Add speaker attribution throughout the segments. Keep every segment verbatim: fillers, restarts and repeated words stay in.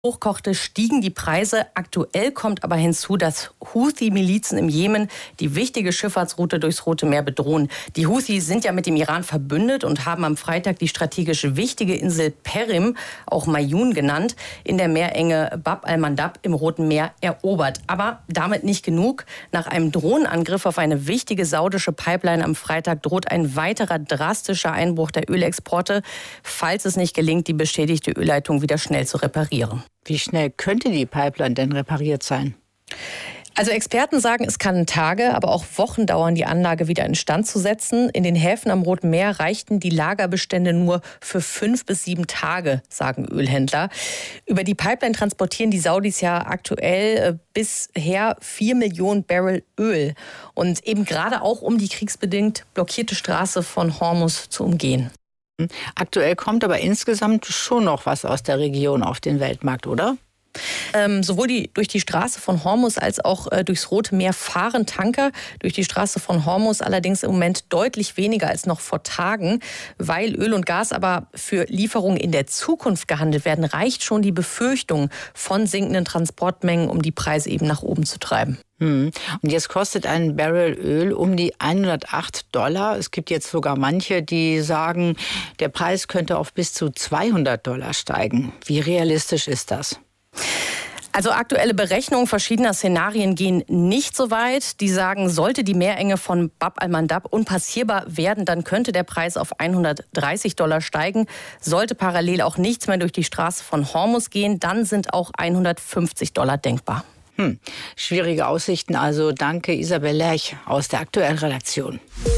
Speaker 1: hochkochte, stiegen die Preise. Aktuell kommt aber hinzu, dass Houthi-Milizen im Jemen die wichtige Schifffahrtsroute durchs Rote Meer bedrohen. Die Houthi sind ja mit dem Iran verbündet und haben am Freitag die strategisch wichtige Insel Perim, auch Mayun genannt, in der Meerenge Bab al-Mandab im Roten Meer erobert. Aber damit nicht genug. Nach einem Drohnenangriff auf eine wichtige saudische Pipeline am Freitag droht ein weiterer drastischer Einbruch der Ölexporte, falls es nicht gelingt, die beschädigte Ölleitung wieder schnell zu reparieren.
Speaker 2: Wie schnell könnte die Pipeline denn repariert sein?
Speaker 1: Also Experten sagen, es kann Tage, aber auch Wochen dauern, die Anlage wieder instand zu setzen. In den Häfen am Roten Meer reichten die Lagerbestände nur für fünf bis sieben Tage, sagen Ölhändler. Über die Pipeline transportieren die Saudis ja aktuell bisher vier Millionen Barrel Öl. Und eben gerade auch, um die kriegsbedingt blockierte Straße von Hormuz zu umgehen.
Speaker 2: Aktuell kommt aber insgesamt schon noch was aus der Region auf den Weltmarkt, oder?
Speaker 1: Ähm, sowohl die, durch die Straße von Hormuz als auch äh, durchs Rote Meer fahren Tanker. Durch die Straße von Hormuz allerdings im Moment deutlich weniger als noch vor Tagen. Weil Öl und Gas aber für Lieferungen in der Zukunft gehandelt werden, reicht schon die Befürchtung von sinkenden Transportmengen, um die Preise eben nach oben zu treiben.
Speaker 2: Hm. Und jetzt kostet ein Barrel Öl um die hundertacht Dollar. Es gibt jetzt sogar manche, die sagen, der Preis könnte auf bis zu zweihundert Dollar steigen. Wie realistisch ist das?
Speaker 1: Also aktuelle Berechnungen verschiedener Szenarien gehen nicht so weit. Die sagen, sollte die Meerenge von Bab al-Mandab unpassierbar werden, dann könnte der Preis auf hundertdreißig Dollar steigen. Sollte parallel auch nichts mehr durch die Straße von Hormuz gehen, dann sind auch hundertfünfzig Dollar denkbar.
Speaker 2: Hm. Schwierige Aussichten also. Danke, Isabel Lerch aus der aktuellen Redaktion.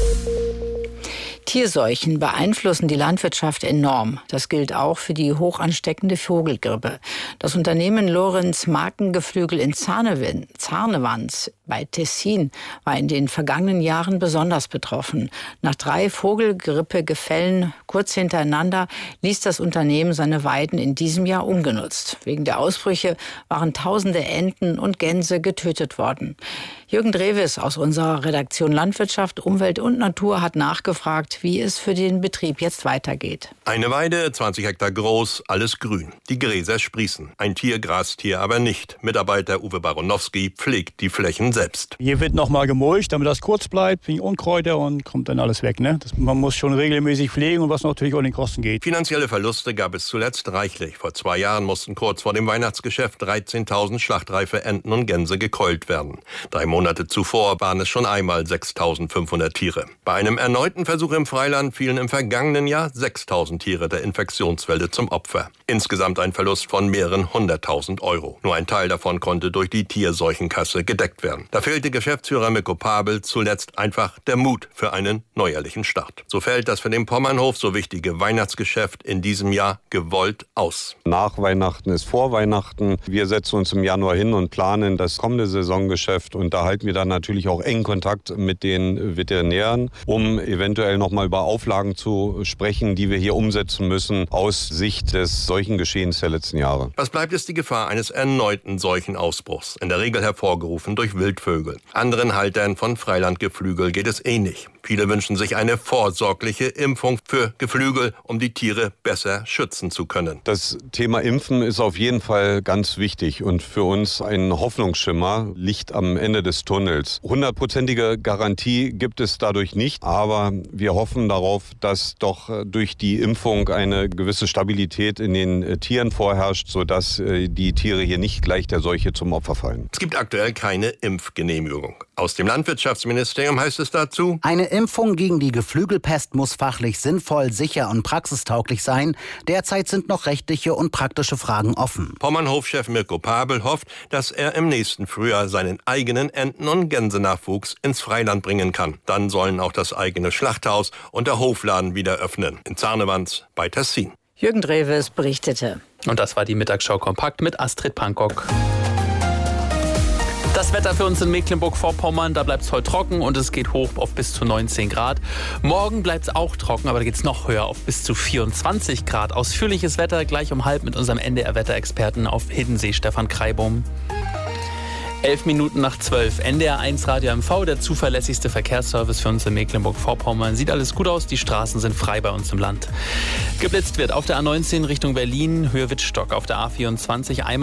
Speaker 2: Tierseuchen beeinflussen die Landwirtschaft enorm. Das gilt auch für die hochansteckende Vogelgrippe. Das Unternehmen Lorenz Markengeflügel in Zarnewanz bei Tessin war in den vergangenen Jahren besonders betroffen. Nach drei Vogelgrippegefällen kurz hintereinander ließ das Unternehmen seine Weiden in diesem Jahr ungenutzt. Wegen der Ausbrüche waren tausende Enten und Gänse getötet worden. Jürgen Drewes aus unserer Redaktion Landwirtschaft, Umwelt und Natur hat nachgefragt, wie es für den Betrieb jetzt weitergeht.
Speaker 3: Eine Weide, zwanzig Hektar groß, alles grün. Die Gräser sprießen. Ein Tier grast hier aber nicht. Mitarbeiter Uwe Baronowski pflegt die Flächen selbst.
Speaker 4: Hier wird nochmal gemulcht, damit das kurz bleibt, wegen Unkräuter, und kommt dann alles weg. Ne? Das, man muss schon regelmäßig pflegen, und was natürlich auch in den Kosten geht.
Speaker 3: Finanzielle Verluste gab es zuletzt reichlich. Vor zwei Jahren mussten kurz vor dem Weihnachtsgeschäft dreizehntausend schlachtreife Enten und Gänse gekeult werden. Drei Monate zuvor waren es schon einmal sechstausendfünfhundert Tiere. Bei einem erneuten Versuch im Freiland fielen im vergangenen Jahr sechstausend Tiere der Infektionswelle zum Opfer. Insgesamt ein Verlust von mehreren hunderttausend Euro. Nur ein Teil davon konnte durch die Tierseuchenkasse gedeckt werden. Da fehlte Geschäftsführer Mirko Pabel zuletzt einfach der Mut für einen neuerlichen Start. So fällt das für den Pommernhof so wichtige Weihnachtsgeschäft in diesem Jahr gewollt aus.
Speaker 5: Nach Weihnachten ist vor Weihnachten. Wir setzen uns im Januar hin und planen das kommende Saisongeschäft, und da halten wir dann natürlich auch engen Kontakt mit den Veterinären, um eventuell noch mal über Auflagen zu sprechen, die wir hier umsetzen müssen aus Sicht des Seuchengeschehens der letzten Jahre.
Speaker 3: Was bleibt, ist die Gefahr eines erneuten Seuchenausbruchs, in der Regel hervorgerufen durch Wildvögel. Anderen Haltern von Freilandgeflügel geht es ähnlich. Viele wünschen sich eine vorsorgliche Impfung für Geflügel, um die Tiere besser schützen zu können.
Speaker 5: Das Thema Impfen ist auf jeden Fall ganz wichtig und für uns ein Hoffnungsschimmer, Licht am Ende des Tunnels. Hundertprozentige Garantie gibt es dadurch nicht, aber wir hoffen darauf, dass doch durch die Impfung eine gewisse Stabilität in den Tieren vorherrscht, sodass die Tiere hier nicht gleich der Seuche zum Opfer fallen.
Speaker 3: Es gibt aktuell keine Impfgenehmigung. Aus dem Landwirtschaftsministerium heißt es dazu:
Speaker 6: Eine Impfung gegen die Geflügelpest muss fachlich sinnvoll, sicher und praxistauglich sein. Derzeit sind noch rechtliche und praktische Fragen offen.
Speaker 3: Pommernhofchef Mirko Pabel hofft, dass er im nächsten Frühjahr seinen eigenen Enten- und Gänsenachwuchs ins Freiland bringen kann. Dann sollen auch das eigene Schlachthaus und der Hofladen wieder öffnen. In Zarnewanz bei Tessin.
Speaker 2: Jürgen Drewes berichtete.
Speaker 7: Und das war die Mittagsschau kompakt mit Astrid Pankok. Das Wetter für uns in Mecklenburg-Vorpommern, da bleibt es heute trocken und es geht hoch auf bis zu neunzehn Grad. Morgen bleibt es auch trocken, aber da geht es noch höher auf bis zu vierundzwanzig Grad. Ausführliches Wetter gleich um halb mit unserem N D R-Wetterexperten auf Hiddensee, Stefan Kreibum. Elf Minuten nach zwölf. N D R eins Radio M V, der zuverlässigste Verkehrsservice für uns in Mecklenburg-Vorpommern. Sieht alles gut aus, die Straßen sind frei bei uns im Land. Geblitzt wird auf der A neunzehn Richtung Berlin, Höhe Wittstock, auf der A vierundzwanzig einmal